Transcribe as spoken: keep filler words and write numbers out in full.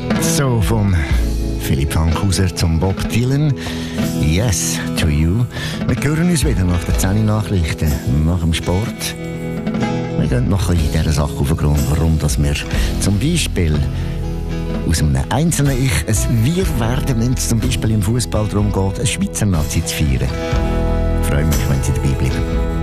So, vom Philipp Fankhauser zum Bob Dylan. Yes to you. Wir hören uns wieder nach den zehn Nachrichten, nach dem Sport. Wir gehen noch ein bisschen in dieser Sache auf den Grund, warum dass wir zum Beispiel aus einem einzelnen Ich ein Wir werden, wenn es zum Beispiel im Fußball darum geht, eine Schweizer Nazi zu feiern. Ich freue mich, wenn Sie dabei bleiben.